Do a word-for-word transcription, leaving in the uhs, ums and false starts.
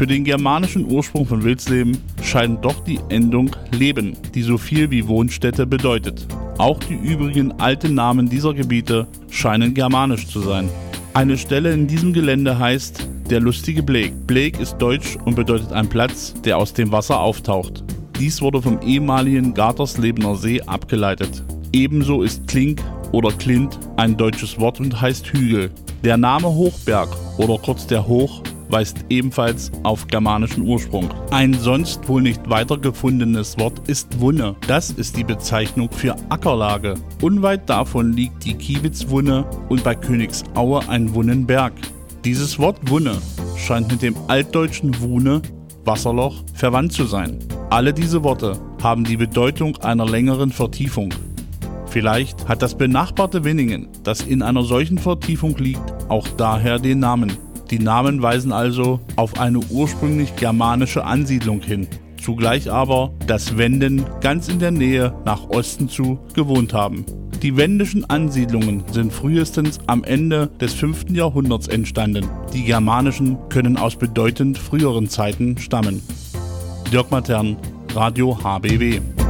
Für den germanischen Ursprung von Wilsleben scheint doch die Endung Leben, die so viel wie Wohnstätte bedeutet. Auch die übrigen alten Namen dieser Gebiete scheinen germanisch zu sein. Eine Stelle in diesem Gelände heißt der lustige Bleek. Bleek ist deutsch und bedeutet ein Platz, der aus dem Wasser auftaucht. Dies wurde vom ehemaligen Gaterslebener See abgeleitet. Ebenso ist Klink oder Klint ein deutsches Wort und heißt Hügel. Der Name Hochberg oder kurz der Hoch weist ebenfalls auf germanischen Ursprung. Ein sonst wohl nicht weiter gefundenes Wort ist Wunne. Das ist die Bezeichnung für Ackerlage. Unweit davon liegt die Kiewitzwunne und bei Königsaue ein Wunnenberg. Dieses Wort Wunne scheint mit dem altdeutschen Wune, Wasserloch, verwandt zu sein. Alle diese Worte haben die Bedeutung einer längeren Vertiefung. Vielleicht hat das benachbarte Winningen, das in einer solchen Vertiefung liegt, auch daher den Namen. Die Namen weisen also auf eine ursprünglich germanische Ansiedlung hin, zugleich aber, dass Wenden ganz in der Nähe nach Osten zu gewohnt haben. Die wendischen Ansiedlungen sind frühestens am Ende des fünften Jahrhunderts entstanden. Die germanischen können aus bedeutend früheren Zeiten stammen. Dirk Matern, Radio H B W.